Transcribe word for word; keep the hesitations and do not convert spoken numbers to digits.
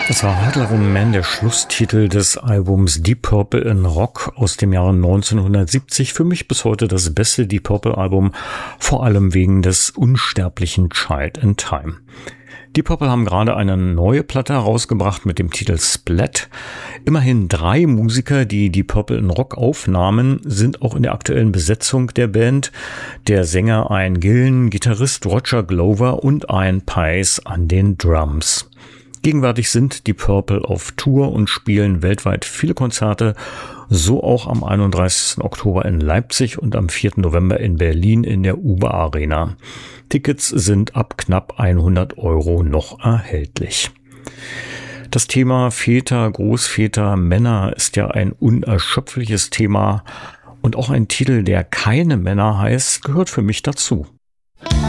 Das war Hard Loving Man, der Schlusstitel des Albums Deep Purple in Rock aus dem Jahre neunzehnhundertsiebzig. Für mich bis heute das beste Deep Purple Album, vor allem wegen des unsterblichen Child in Time. Deep Purple haben gerade eine neue Platte herausgebracht mit dem Titel Splat. Immerhin drei Musiker, die Deep Purple in Rock aufnahmen, sind auch in der aktuellen Besetzung der Band. Der Sänger Ian Gillan, Gitarrist Roger Glover und Ian Paice an den Drums. Gegenwärtig sind Deep Purple auf Tour und spielen weltweit viele Konzerte, so auch am einunddreißigsten Oktober in Leipzig und am vierten November in Berlin in der Uber Arena. Tickets sind ab knapp hundert Euro noch erhältlich. Das Thema Väter, Großväter, Männer ist ja ein unerschöpfliches Thema und auch ein Titel, der keine Männer heißt, gehört für mich dazu.